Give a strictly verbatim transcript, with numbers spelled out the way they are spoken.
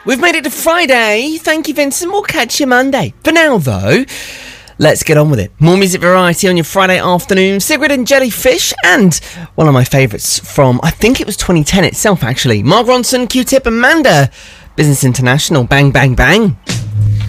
We've made it to Friday. Thank you, Vincent. We'll catch you Monday. For now, though, let's get on with it. More music variety on your Friday afternoon. Sigrid and Jellyfish, and one of my favourites from, I think it was twenty ten itself, actually. Mark Ronson, Q-Tip, Amanda. Business International. Bang, bang, bang.